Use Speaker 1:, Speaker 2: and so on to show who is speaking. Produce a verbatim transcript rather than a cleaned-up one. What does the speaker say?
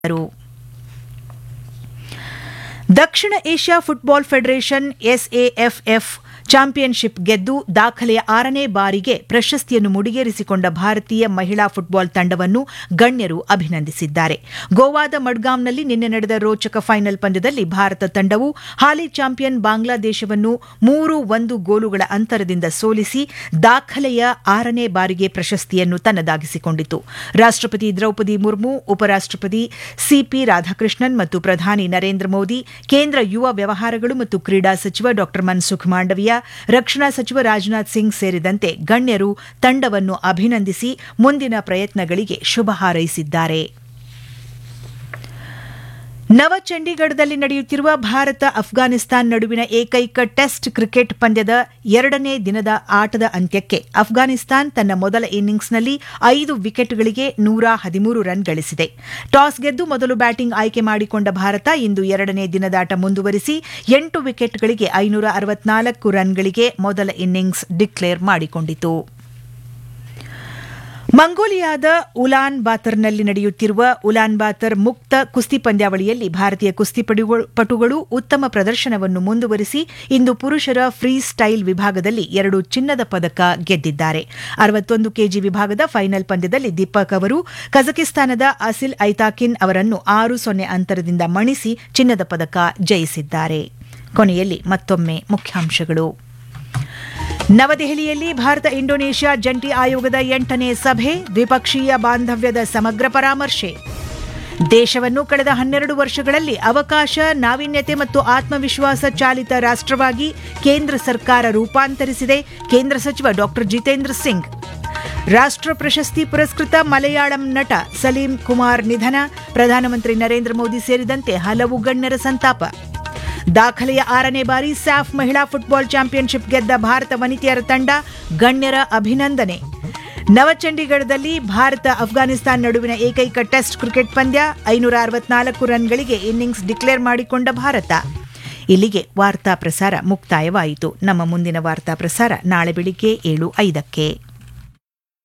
Speaker 1: ದಕ್ಷಿಣ Asia football federation SAFF championship ಗೆದ್ದು ದಾಖಲೆಯ ಆರನೇ ಬಾರಿಗೆ ಪ್ರಶಸ್ತಿಯನ್ನು ಮುಡಿಗೇರಿಸಿಕೊಂಡ ಭಾರತೀಯ ಮಹಿಳಾ ಫುಟ್ಬಾಲ್ ತಂಡವನ್ನು ಗಣ್ಯರು ಅಭಿನಂದಿಸಿದ್ದಾರೆ. ಗೋವಾದ ಮಡ್ಗಾಂವ್ನಲ್ಲಿ ನಿನ್ನೆ ನಡೆದ ರೋಚಕ ಫೈನಲ್ ಪಂದ್ಯದಲ್ಲಿ ಭಾರತ ತಂಡವು ಹಾಲಿ ಚಾಂಪಿಯನ್ ಬಾಂಗ್ಲಾದೇಶವನ್ನು ಮೂರು ಒಂದು ಗೋಲುಗಳ ಅಂತರದಿಂದ ಸೋಲಿಸಿ ದಾಖಲೆಯ ಆರನೇ ಬಾರಿಗೆ ಪ್ರಶಸ್ತಿಯನ್ನು ತನ್ನದಾಗಿಸಿಕೊಂಡಿತು. ರಾಷ್ಟಪತಿ ದ್ರೌಪದಿ ಮುರ್ಮು, ಉಪರಾಷ್ಟಪತಿ ಸಿಪಿ ರಾಧಾಕೃಷ್ಣನ್ ಮತ್ತು ಪ್ರಧಾನಿ ನರೇಂದ್ರ ಮೋದಿ, ಕೇಂದ್ರ ಯುವ ವ್ಯವಹಾರಗಳು ಮತ್ತು ಕ್ರೀಡಾ ಸಚಿವ ಡಾ ಮನ್ಸುಖ್ ಮಾಂಡವಿಯಾ, ರಕ್ಷಣಾ ಸಚಿವ ರಾಜನಾಥ್ ಸಿಂಗ್ ಸೇರಿದಂತೆ ಗಣ್ಯರು ತಂಡವನ್ನು ಅಭಿನಂದಿಸಿ ಮುಂದಿನ ಪ್ರಯತ್ನಗಳಿಗೆ ಶುಭ ಹಾರೈಸಿದ್ದಾರೆ. ನವಚಂಡೀಗಢದಲ್ಲಿ ನಡೆಯುತ್ತಿರುವ ಭಾರತ ಅಫ್ಘಾನಿಸ್ತಾನ ನಡುವಿನ ಏಕೈಕ ಟೆಸ್ಟ್ ಕ್ರಿಕೆಟ್ ಪಂದ್ಯದ ಎರಡನೇ ದಿನದ ಆಟದ ಅಂತ್ಯಕ್ಕೆ ಅಫ್ಘಾನಿಸ್ತಾನ ತನ್ನ ಮೊದಲ ಇನ್ನಿಂಗ್ಸ್ನಲ್ಲಿ ಐದು ವಿಕೆಟ್ಗಳಿಗೆ ನೂರ ಹದಿಮೂರು ರನ್ ಗಳಿಸಿದೆ. ಟಾಸ್ ಗೆದ್ದು ಮೊದಲು ಬ್ಯಾಟಿಂಗ್ ಆಯ್ಕೆ ಮಾಡಿಕೊಂಡ ಭಾರತ ಇಂದು ಎರಡನೇ ದಿನದಾಟ ಮುಂದುವರಿಸಿ ಎಂಟು ವಿಕೆಟ್ಗಳಿಗೆ ಐನೂರ ಅರವತ್ನಾಲ್ಕು ರನ್ಗಳಿಗೆ ಮೊದಲ ಇನ್ನಿಂಗ್ಸ್ ಡಿಕ್ಲೇರ್ ಮಾಡಿಕೊಂಡಿತು. ಮಂಗೋಲಿಯಾದ ಉಲಾನ್ ಬಾತರ್ನಲ್ಲಿ ನಡೆಯುತ್ತಿರುವ ಉಲಾನ್ ಬಾತರ್ ಮುಕ್ತ ಕುಸ್ತಿ ಪಂದ್ಯಾವಳಿಯಲ್ಲಿ ಭಾರತೀಯ ಕುಸ್ತಿಪಟುಗಳು ಉತ್ತಮ ಪ್ರದರ್ಶನವನ್ನು ಮುಂದುವರಿಸಿ ಇಂದು ಪುರುಷರ ಫ್ರೀ ಸ್ಟೈಲ್ ವಿಭಾಗದಲ್ಲಿ ಎರಡು ಚಿನ್ನದ ಪದಕ ಗೆದ್ದಿದ್ದಾರೆ. ಅರವತ್ತೊಂದು ಕೆಜಿ ವಿಭಾಗದ ಫೈನಲ್ ಪಂದ್ಯದಲ್ಲಿ ದೀಪಕ್ ಅವರು ಕಜಕಿಸ್ತಾನದ ಅಸಿಲ್ ಐತಾಕಿನ್ ಅವರನ್ನು ಆರು ಸೊನ್ನೆ ಅಂತರದಿಂದ ಮಣಿಸಿ ಚಿನ್ನದ ಪದಕ ಜಯಿಸಿದ್ದಾರೆ. ಕೊನೆಯಲ್ಲಿ ಮತ್ತೊಮ್ಮೆ ಮುಖ್ಯಾಂಶಗಳು. ನವದೆಹಲಿಯಲ್ಲಿ ಭಾರತ ಇಂಡೋನೇಷ್ಯಾ ಜಂಟಿ ಆಯೋಗದ ಎಂಟನೇ ಸಭೆ, ದ್ವಿಪಕ್ಷೀಯ ಬಾಂಧವ್ಯದ ಸಮಗ್ರ ಪರಾಮರ್ಶೆ. ದೇಶವನ್ನು ಕಳೆದ ಹನ್ನೆರಡು ವರ್ಷಗಳಲ್ಲಿ ಅವಕಾಶ, ನಾವೀನ್ಯತೆ ಮತ್ತು ಆತ್ಮವಿಶ್ವಾಸ ಚಾಲಿತ ರಾಷ್ಟವಾಗಿ ಕೇಂದ್ರ ಸರ್ಕಾರ ರೂಪಾಂತರಿಸಿದೆ. ಕೇಂದ್ರ ಸಚಿವ ಡಾ ಜಿತೇಂದ್ರ ಸಿಂಗ್. ರಾಷ್ಟ್ರ ಪ್ರಶಸ್ತಿ ಪುರಸ್ಕೃತ ಮಲಯಾಳಂ ನಟ ಸಲೀಂ ಕುಮಾರ್ ನಿಧನ, ಪ್ರಧಾನಮಂತ್ರಿ ನರೇಂದ್ರ ಮೋದಿ ಸೇರಿದಂತೆ ಹಲವು ಗಣ್ಯರ ಸಂತಾಪ. ದಾಖಲೆಯ ಆರನೇ ಬಾರಿ ಸ್ಯಾಫ್ ಮಹಿಳಾ ಫುಟ್ಬಾಲ್ ಚಾಂಪಿಯನ್ಶಿಪ್ ಗೆದ್ದ ಭಾರತ ವನಿತೆಯರ ತಂಡ, ಗಣ್ಯರ ಅಭಿನಂದನೆ. ನವಚಂಡೀಗಢದಲ್ಲಿ ಭಾರತ ಅಫ್ಘಾನಿಸ್ತಾನ ನಡುವಿನ ಏಕೈಕ ಟೆಸ್ಟ್ ಕ್ರಿಕೆಟ್ ಪಂದ್ಯ, ಐನೂರ ಅರವತ್ನಾಲ್ಕು ರನ್ಗಳಿಗೆ ಇನ್ನಿಂಗ್ಸ್ ಡಿಕ್ಲೇರ್ ಮಾಡಿಕೊಂಡ ಭಾರತ. ಇಲ್ಲಿಗೆ ವಾರ್ತಾ ಪ್ರಸಾರ ಮುಕ್ತಾಯವಾಯಿತು. ನಮ್ಮ ಮುಂದಿನ ವಾರ್ತಾ ಪ್ರಸಾರ ನಾಳೆ ಬೆಳಿಗ್ಗೆ ಏಳು ಐದಕ್ಕೆ.